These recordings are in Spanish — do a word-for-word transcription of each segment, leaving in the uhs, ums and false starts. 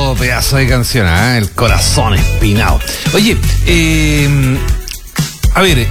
Oh, pedazo de canción, ¿eh? El corazón espinado. Oye, eh, a ver,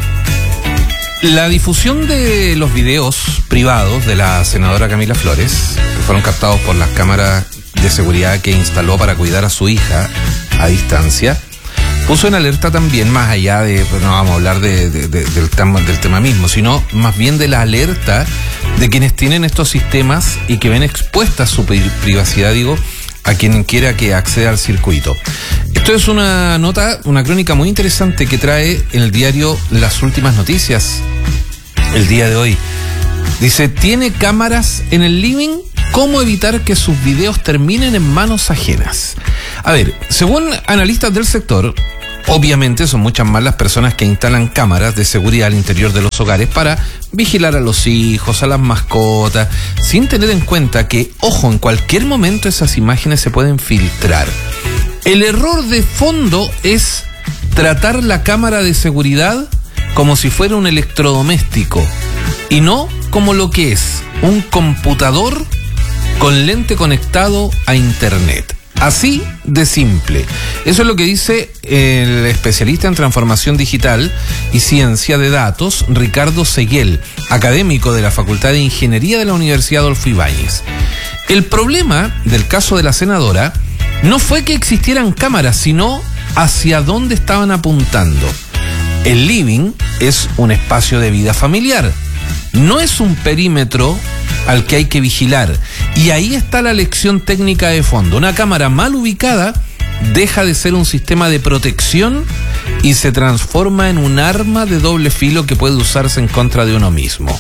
la difusión de los videos privados de la senadora Camila Flores, que fueron captados por las cámaras de seguridad que instaló para cuidar a su hija a distancia, puso en alerta también, más allá de, pues no vamos a hablar de, de, de, del, tema, del tema mismo, sino más bien de la alerta de quienes tienen estos sistemas y que ven expuesta su privacidad, digo, a quien quiera que acceda al circuito. Esto es una nota, una crónica muy interesante que trae en el diario Las Últimas Noticias el día de hoy. Dice, ¿tiene cámaras en el living? ¿Cómo evitar que sus videos terminen en manos ajenas? A ver, según analistas del sector, obviamente son muchas más las personas que instalan cámaras de seguridad al interior de los hogares para vigilar a los hijos, a las mascotas, sin tener en cuenta que, ojo, en cualquier momento esas imágenes se pueden filtrar. El error de fondo es tratar la cámara de seguridad como si fuera un electrodoméstico y no como lo que es, un computador con lente conectado a internet. Así de simple. Eso es lo que dice el especialista en transformación digital y ciencia de datos, Ricardo Seguel, académico de la Facultad de Ingeniería de la Universidad Adolfo Ibáñez. El problema del caso de la senadora no fue que existieran cámaras, sino hacia dónde estaban apuntando. El living es un espacio de vida familiar, no es un perímetro al que hay que vigilar. Y ahí está la lección técnica de fondo. Una cámara mal ubicada deja de ser un sistema de protección y se transforma en un arma de doble filo que puede usarse en contra de uno mismo.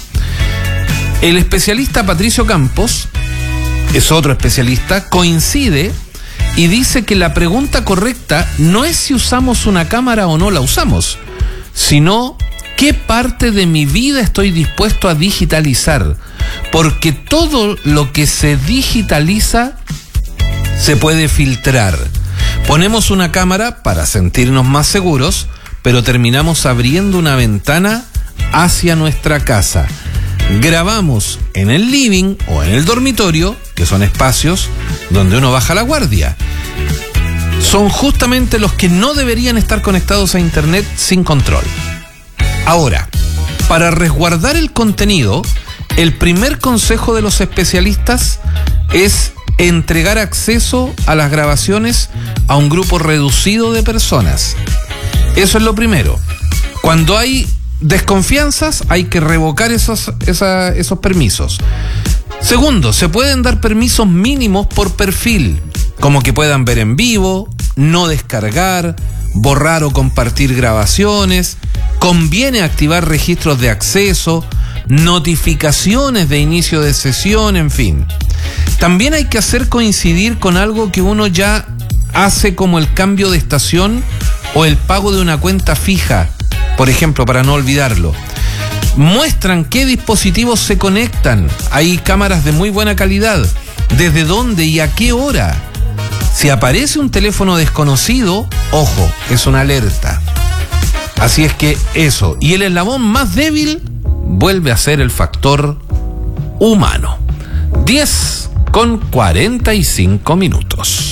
El especialista Patricio Campos, es otro especialista, coincide y dice que la pregunta correcta no es si usamos una cámara o no la usamos, sino ¿qué parte de mi vida estoy dispuesto a digitalizar? Porque todo lo que se digitaliza se puede filtrar. Ponemos una cámara para sentirnos más seguros, pero terminamos abriendo una ventana hacia nuestra casa. Grabamos en el living o en el dormitorio, que son espacios donde uno baja la guardia. Son justamente los que no deberían estar conectados a internet sin control. Ahora, para resguardar el contenido, el primer consejo de los especialistas es entregar acceso a las grabaciones a un grupo reducido de personas. Eso es lo primero. Cuando hay desconfianzas, hay que revocar esos, esa, esos permisos. Segundo, se pueden dar permisos mínimos por perfil, como que puedan ver en vivo, no descargar, borrar o compartir grabaciones. Conviene activar registros de acceso, notificaciones de inicio de sesión, en fin. También hay que hacer coincidir con algo que uno ya hace, como el cambio de estación o el pago de una cuenta fija, por ejemplo, para no olvidarlo. Muestran qué dispositivos se conectan. Hay cámaras de muy buena calidad. ¿Desde dónde y a qué hora? Si aparece un teléfono desconocido, ojo, es una alerta. Así es que eso, y el eslabón más débil vuelve a ser el factor humano. diez con cuarenta y cinco minutos.